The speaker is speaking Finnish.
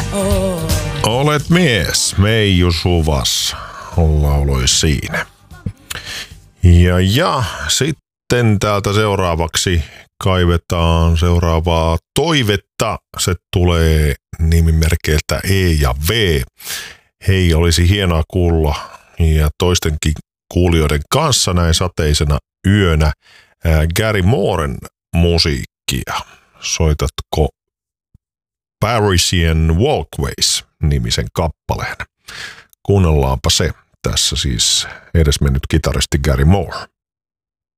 Olet mies, Meiju Suvas lauloi siinä. Ja sitten täältä seuraavaksi kaivetaan seuraavaa toivetta. Se tulee nimimerkeiltä E ja V. Hei, olisi hienoa kuulla ja toistenkin kuulijoiden kanssa näin sateisena yönä Gary Mooren musiikkia. Soitatko Parisian Walkways -nimisen kappaleen? Kuunnellaanpa se. Tässä siis edesmennyt kitaristi Gary Moore.